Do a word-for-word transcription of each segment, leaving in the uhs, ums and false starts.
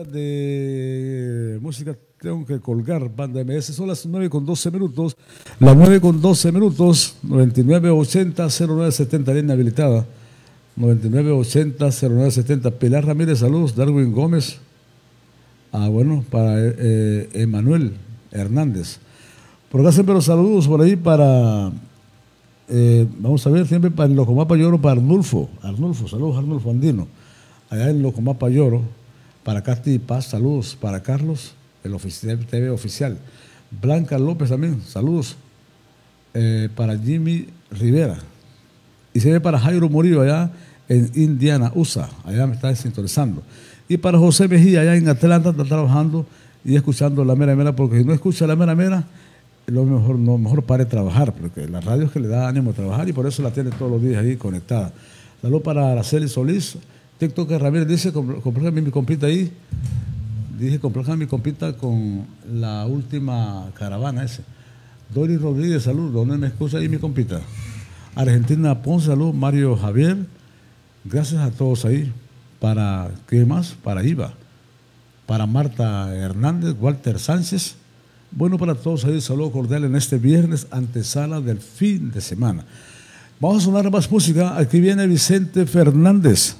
De música tengo que colgar, banda M S, son las nueve con doce minutos, las nueve con doce minutos, noventa y nueve ochenta cero nueve setenta, línea habilitada, noventa y nueve ochenta cero nueve setenta. Pilar Ramírez, saludos. Darwin Gómez, ah bueno, para eh, Emanuel Hernández. Por acá siempre los saludos por ahí para, eh, vamos a ver, siempre para el Locomapa Lloro, para Arnulfo, Arnulfo, saludos Arnulfo Andino, allá en Locomapa Lloro. Para Casti Paz, saludos. Para Carlos, el oficial, T V oficial. Blanca López también, saludos. Eh, para Jimmy Rivera. Y se ve para Jairo Murillo allá en Indiana, U S A. Allá me está sintonizando. Y para José Mejía allá en Atlanta, está trabajando y escuchando La Mera Mera, porque si no escucha La Mera Mera, lo mejor, lo mejor pare de trabajar, porque la radio es que le da ánimo a trabajar y por eso la tiene todos los días ahí conectada. Saludos para Araceli Solís. TikTok Ramírez dice, compléjame mi compita ahí. Dije, compléjame mi compita con la última caravana ese. Doris Rodríguez, salud. ¿Dónde me escucha ahí mi compita? Argentina Ponce, salud. Mario Javier. Gracias a todos ahí. Para, ¿qué más? Para Iva. Para Marta Hernández, Walter Sánchez. Bueno, para todos ahí, saludo cordial en este viernes, antesala del fin de semana. Vamos a sonar más música. Aquí viene Vicente Fernández.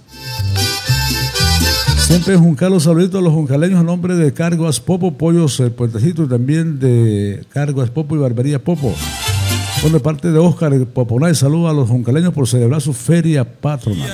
Siempre Juncal, los saluditos a los juncaleños a nombre de Carguas Popo, Pollos El Puentecito y también de Carguas Popo y Barbería Popo. Por de parte de Óscar Poponay, saludos a los juncaleños por celebrar su feria patronal.